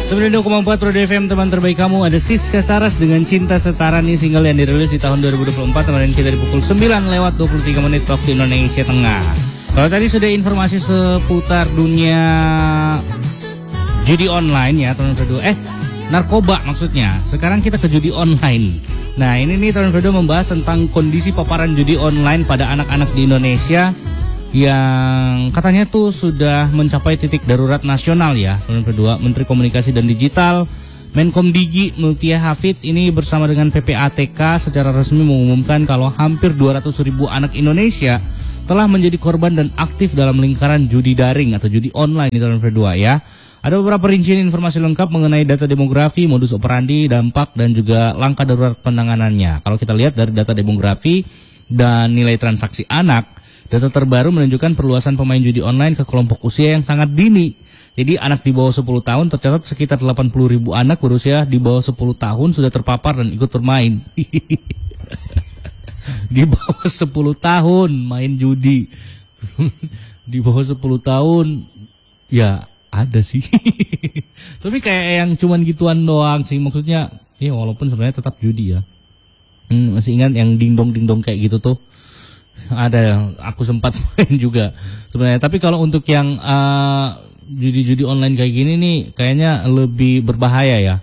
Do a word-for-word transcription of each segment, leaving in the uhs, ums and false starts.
sembilan puluh dua koma empat Roda F M, teman terbaik kamu. Ada Siska Saras dengan Cinta Setara, nih single yang dirilis di tahun dua ribu dua puluh empat. Kemarin kita di pukul sembilan lewat dua puluh tiga menit waktu Indonesia Tengah. Kalau tadi sudah informasi seputar dunia judi online ya, tahun kedua eh narkoba maksudnya. Sekarang kita ke judi online. Nah ini nih tahun kedua membahas tentang kondisi paparan judi online pada anak-anak di Indonesia yang katanya tuh sudah mencapai titik darurat nasional ya. Tahun kedua, Menteri Komunikasi dan Digital Menkomdigi Mutia Hafid ini bersama dengan P P A T K secara resmi mengumumkan kalau hampir dua ratus ribu anak Indonesia telah menjadi korban dan aktif dalam lingkaran judi daring atau judi online di tahun kedua ya. Ada beberapa rincian informasi lengkap mengenai data demografi, modus operandi, dampak, dan juga langkah darurat penanganannya. Kalau kita lihat dari data demografi dan nilai transaksi anak, data terbaru menunjukkan perluasan pemain judi online ke kelompok usia yang sangat dini. Jadi anak di bawah sepuluh tahun tercatat sekitar delapan puluh ribu anak berusia di bawah sepuluh tahun sudah terpapar dan ikut bermain. Di bawah sepuluh tahun main judi. Di bawah sepuluh tahun ya ada sih. Tapi kayak yang cuman gituan doang sih, maksudnya ya walaupun sebenarnya tetap judi ya. Hmm, masih ingat yang dingdong-dingdong kayak gitu tuh? Ada, aku sempat main juga sebenarnya. Tapi kalau untuk yang uh, judi-judi online kayak gini nih kayaknya lebih berbahaya ya.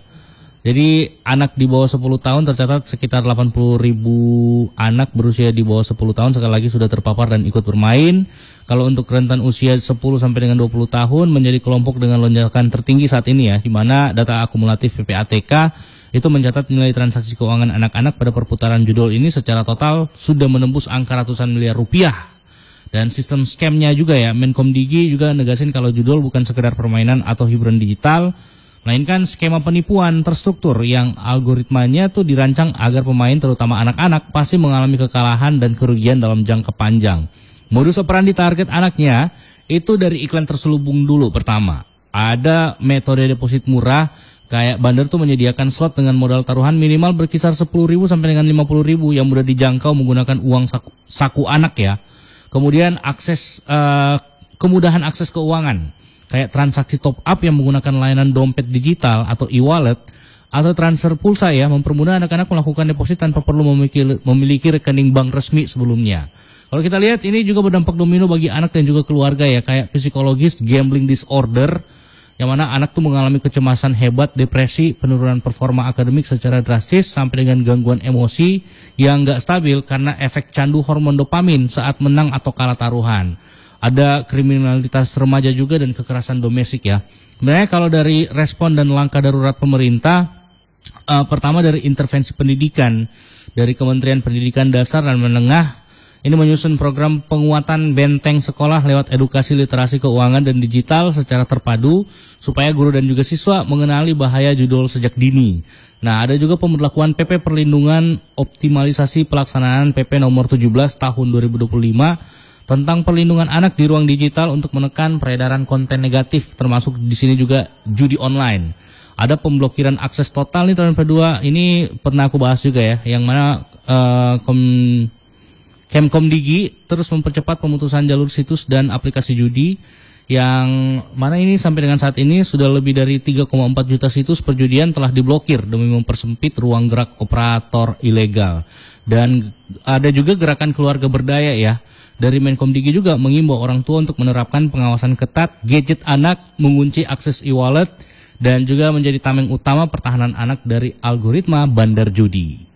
Jadi anak di bawah sepuluh tahun tercatat sekitar delapan puluh ribu anak berusia di bawah sepuluh tahun sekali lagi sudah terpapar dan ikut bermain. Kalau untuk rentan usia sepuluh sampai dengan dua puluh tahun menjadi kelompok dengan lonjakan tertinggi saat ini ya, di mana data akumulatif P P A T K itu mencatat nilai transaksi keuangan anak-anak pada perputaran judul ini secara total sudah menembus angka ratusan miliar rupiah. Dan sistem scamnya juga ya, Menkomdigi juga negasin kalau judul bukan sekedar permainan atau hiburan digital, melainkan skema penipuan terstruktur yang algoritmanya tuh dirancang agar pemain terutama anak-anak pasti mengalami kekalahan dan kerugian dalam jangka panjang. Modus operandi target anaknya itu dari iklan terselubung dulu pertama. Ada metode deposit murah, kayak bandar tuh menyediakan slot dengan modal taruhan minimal berkisar sepuluh ribu sampai dengan lima puluh ribu yang mudah dijangkau menggunakan uang saku, saku anak ya. Kemudian akses uh, kemudahan akses keuangan, kayak transaksi top up yang menggunakan layanan dompet digital atau e-wallet atau transfer pulsa ya, mempermudah anak-anak melakukan deposit tanpa perlu memiliki, memiliki rekening bank resmi sebelumnya. Kalau kita lihat ini juga berdampak domino bagi anak dan juga keluarga ya, kayak psikologis, gambling disorder, yang mana anak tuh mengalami kecemasan hebat, depresi, penurunan performa akademik secara drastis, sampai dengan gangguan emosi yang nggak stabil karena efek candu hormon dopamin saat menang atau kalah taruhan. Ada kriminalitas remaja juga dan kekerasan domestik ya. Sebenarnya kalau dari respon dan langkah darurat pemerintah, uh, pertama dari intervensi pendidikan dari Kementerian Pendidikan Dasar dan Menengah, ini menyusun program penguatan benteng sekolah lewat edukasi literasi keuangan dan digital secara terpadu supaya guru dan juga siswa mengenali bahaya judul sejak dini. Nah, ada juga pemberlakuan P P Perlindungan Optimalisasi Pelaksanaan P P nomor tujuh belas tahun dua ribu dua puluh lima tentang perlindungan anak di ruang digital untuk menekan peredaran konten negatif, termasuk di sini juga judi online. Ada pemblokiran akses total nih tahun kedua, ini pernah aku bahas juga ya, yang mana uh, kom Kemkomdigi terus mempercepat pemutusan jalur situs dan aplikasi judi, yang mana ini sampai dengan saat ini sudah lebih dari tiga koma empat juta situs perjudian telah diblokir demi mempersempit ruang gerak operator ilegal. Dan ada juga gerakan keluarga berdaya ya. Dari Menkomdigi juga mengimbau orang tua untuk menerapkan pengawasan ketat gadget anak, mengunci akses e-wallet, dan juga menjadi tameng utama pertahanan anak dari algoritma bandar judi.